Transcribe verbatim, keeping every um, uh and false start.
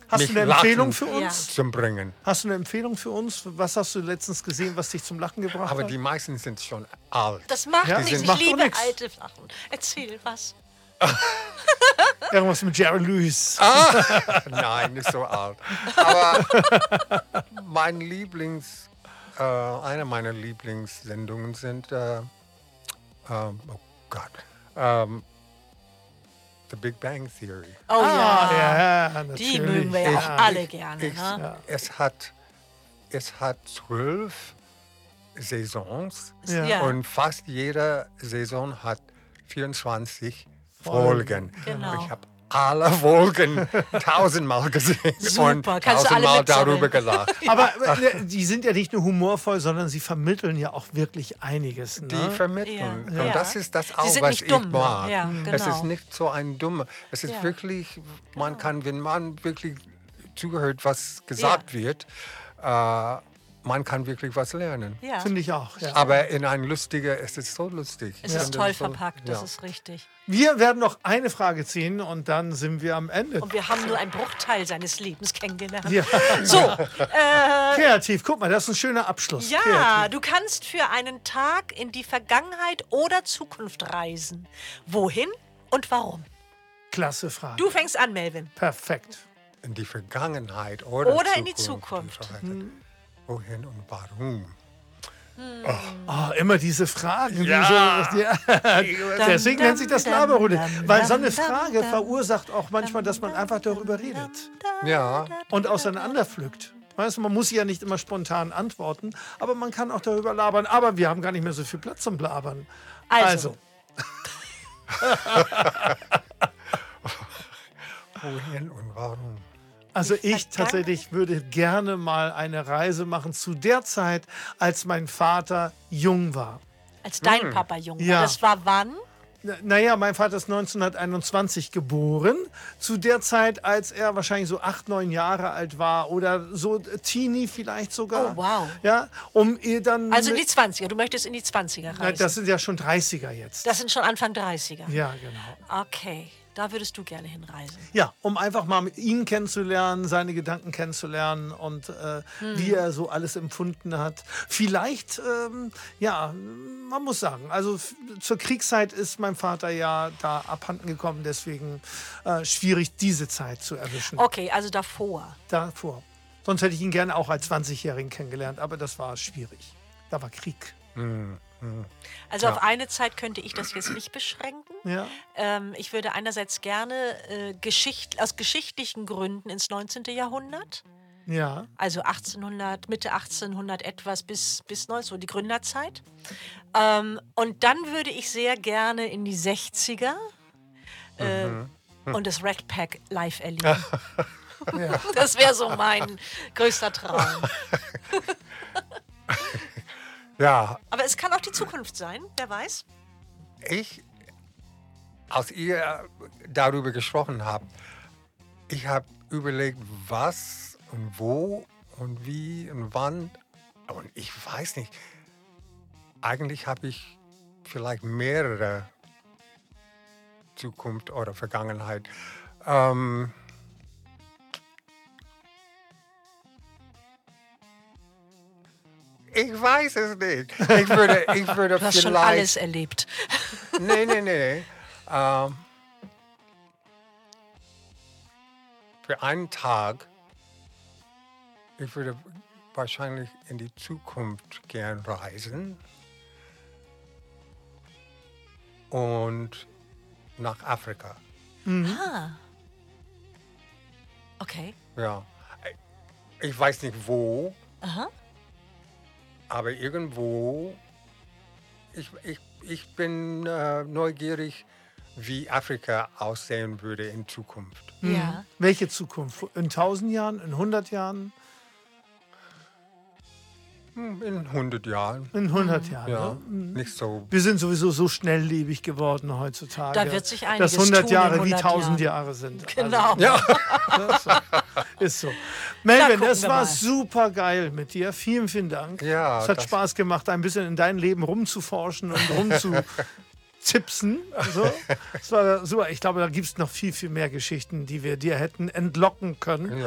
Hast mich du eine Empfehlung Lachen für uns? zu bringen. Hast du eine Empfehlung für uns? Was hast du letztens gesehen, was dich zum Lachen gebracht Aber hat? die meisten sind schon alt. Das macht Ja, nichts. das Ich macht doch liebe nix. alte Sachen. Erzähl was. Irgendwas mit Jerry Lewis. Nein, nicht so alt. Aber mein Lieblings, äh, eine meiner Lieblingssendungen sind, äh, ähm, oh Gott, ähm, The Big Bang Theory. Oh Ah, ja. ja, natürlich. Die mögen wir ja auch Ich- alle gerne. Ich, Ne? es, hat, es hat zwölf Saisons Ja. Ja. und fast jede Saison hat vierundzwanzig Folgen. Genau. Ich habe alle Folgen tausendmal gesehen Super, und kannst du alle tausendmal mitsummen. darüber gelacht. Aber äh, die sind ja nicht nur humorvoll, sondern sie vermitteln ja auch wirklich einiges. Ne? Die vermitteln. Ja. Und Ja. das ist das auch, sind was nicht ich dumm, ne? mag. Ja, Es genau. ist nicht so ein dummer. Es ist Ja. wirklich, man kann, wenn man wirklich zugehört, was gesagt wird, äh, man kann wirklich was lernen. Ja. Finde ich auch. Ja. Aber in ein lustiger, es ist so lustig. Es Ich ist finde toll das so- verpackt, das ja. ist richtig. Wir werden noch eine Frage ziehen und dann sind wir am Ende. Und wir haben nur einen Bruchteil seines Lebens kennengelernt. Ja. So, äh, Kreativ, guck mal, das ist ein schöner Abschluss. ja, Kreativ. du kannst für einen Tag in die Vergangenheit oder Zukunft reisen. Wohin und warum? Klasse Frage. Du fängst an, Melvin. Perfekt. In die Vergangenheit oder, Oder in die Zukunft. Zukunft. Hm. Wohin und warum? Oh, immer diese Fragen. Ja. Diese, ja. Deswegen nennt sich das Laberrunde. Weil so eine Frage verursacht auch manchmal, dass man einfach darüber redet Ja, und auseinanderpflückt. Weißt du, man muss ja nicht immer spontan antworten, aber man kann auch darüber labern. Aber wir haben gar nicht mehr so viel Platz zum Labern. Also, wohin und warum? Also ich tatsächlich würde gerne mal eine Reise machen zu der Zeit, als mein Vater jung war. als dein Papa jung war. Ja. Das war wann? Na- Naja, mein Vater ist neunzehnhunderteinundzwanzig geboren. Zu der Zeit, als er wahrscheinlich so acht, neun Jahre alt war oder so Teenie vielleicht sogar. Oh, wow. Ja, um ihr dann... Also in die mit- zwanziger. Du möchtest in die zwanziger Na, reisen. das sind ja schon dreißiger jetzt. Das sind schon Anfang dreißiger. Ja, genau. Okay, da würdest du gerne hinreisen. Ja, um einfach mal mit ihn kennenzulernen, seine Gedanken kennenzulernen und äh, wie er so alles empfunden hat. Vielleicht, ähm, ja, man muss sagen, also f- zur Kriegszeit ist mein Vater ja da abhanden gekommen, deswegen äh, schwierig, diese Zeit zu erwischen. Okay, also davor. Davor. Sonst hätte ich ihn gerne auch als zwanzigjährigen kennengelernt, aber das war schwierig. Da war Krieg. Also auf eine Zeit könnte ich das jetzt nicht beschränken. Ja. Ähm, ich würde einerseits gerne äh, Geschicht, aus geschichtlichen Gründen ins neunzehnten Jahrhundert, Ja. also achtzehnhundert, Mitte achtzehnhundert etwas bis, bis neunzehn, so die Gründerzeit. Ähm, und dann würde ich sehr gerne in die sechziger äh, und das Rat Pack live erleben. Ja. Das wäre so mein größter Traum. Ja, Aber es kann auch die Zukunft sein, wer weiß. ich, als ihr darüber gesprochen habt, ich habe überlegt, was und wo und wie und wann. Und ich weiß nicht. Eigentlich habe ich vielleicht mehrere Zukunft oder Vergangenheit. Ähm, ich weiß es nicht. Ich würde, ich würde Du hast schon vielleicht. alles erlebt. Nee, nee, nee. Ähm, für einen Tag, ich würde wahrscheinlich in die Zukunft gern reisen und nach Afrika. Ah. Okay. Ja. Ich weiß nicht wo, Aha. aber irgendwo. Ich, ich, ich bin äh, neugierig, wie Afrika aussehen würde in Zukunft. Ja. Welche Zukunft? In tausend Jahren? In hundert Jahren? Hm, In hundert Jahren. In hundert Jahren. Ja, Ne? nicht so. Wir sind sowieso so schnelllebig geworden heutzutage. Da wird sich einiges dass hundert tun in Jahre wie hundert tausend Jahren. Jahre sind. Genau. Ja. Also, ist so. Melvin, gucken das wir war mal. super geil mit dir. Vielen, vielen Dank. Ja, es hat das- Spaß gemacht, ein bisschen in dein Leben rumzuforschen und rumzuzipsen. So. Das war super. Ich glaube, da gibt es noch viel, viel mehr Geschichten, die wir dir hätten entlocken können. Ja.